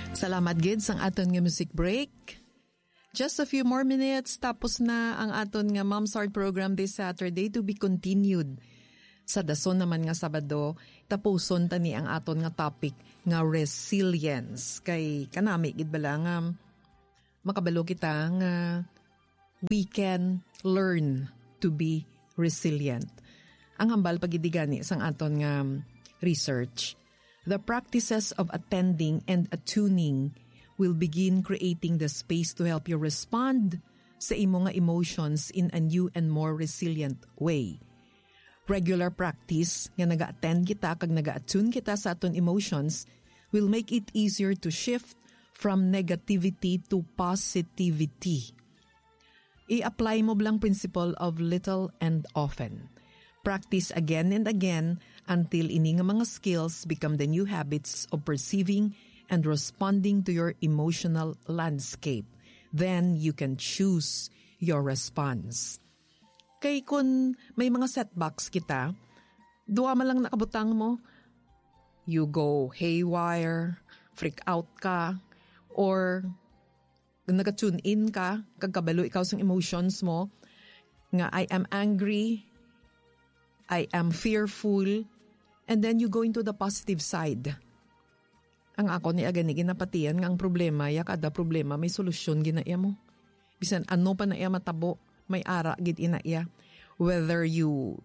Salamat gid sang aton nga music break. Just a few more minutes tapos na ang aton nga Mom's Heart program this Saturday to be continued. Sa dason naman nga Sabado, tapuson tani ang aton nga topic nga resilience. Kay kanami gid bala nga makabalo kita nga we can learn to be resilient. Ang hambal pagidigani sang aton nga research, the practices of attending and attuning will begin creating the space to help you respond sa imo nga emotions in a new and more resilient way. Regular practice nga naga-attend kita kag naga-attune kita sa aton emotions will make it easier to shift from negativity to positivity. I-apply mo blang principle of little and often. Practice again and again until ini nga mga skills become the new habits of perceiving and responding to your emotional landscape. Then you can choose your response. Kay kun may mga setbacks kita, duwa man lang nakabutang mo, you go haywire, freak out ka, or nag-tune in ka, kagkabalo ikaw sa emotions mo, nga I am angry, I am fearful, and then you go into the positive side. Ang ako ni agani ginapatian nga ang problema, ya kada problema may solusyon ginaya mo. Bisan ano pa na iya matabo, may ara gid inaya. Whether you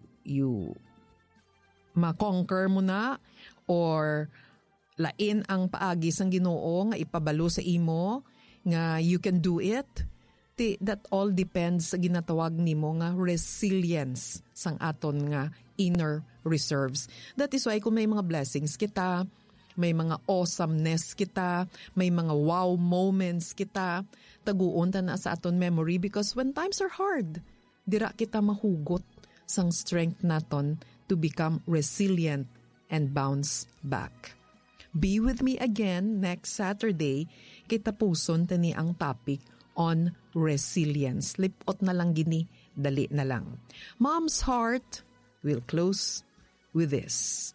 ma-conquer mo na or lain ang paagi sang Ginoo nga ipabalo sa imo nga you can do it. That all depends sa ginatawag nimo nga resilience sang aton nga inner reserves. That is why kung may mga blessings kita, may mga awesomeness kita, may mga wow moments kita, taguon ta na sa aton memory because when times are hard, dira kita mahugot sang strength naton to become resilient and bounce back. Be with me again next Saturday, kay tapuson tani ang topic on resilience. Lipot na lang gini, dali na lang. Mom's Heart will close with this.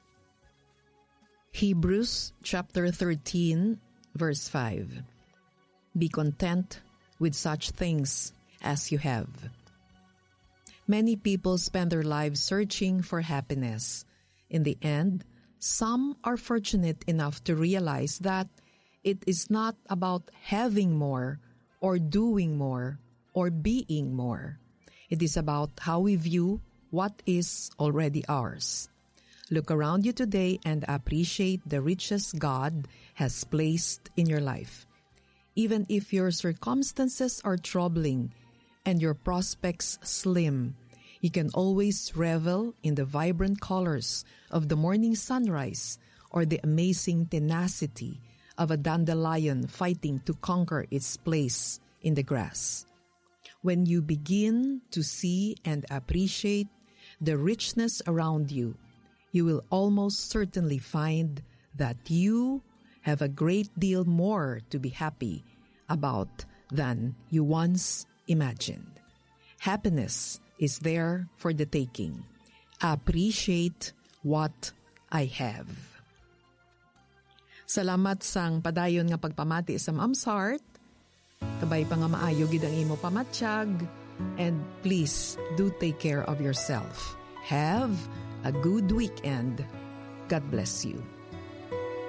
Hebrews chapter 13, verse 5. Be content with such things as you have. Many people spend their lives searching for happiness. In the end, some are fortunate enough to realize that it is not about having more or doing more or being more. It is about how we view what is already ours. Look around you today and appreciate the riches God has placed in your life. Even if your circumstances are troubling and your prospects slim, you can always revel in the vibrant colors of the morning sunrise or the amazing tenacity of a dandelion fighting to conquer its place in the grass. When you begin to see and appreciate the richness around you, you will almost certainly find that you have a great deal more to be happy about than you once imagined. Happiness is there for the taking. Appreciate what I have. Salamat sang padayon nga pagpamati sa Mom's Heart. Kabay pa nga maayo gid ang imo pamatsyag. And please do take care of yourself. Have a good weekend. God bless you.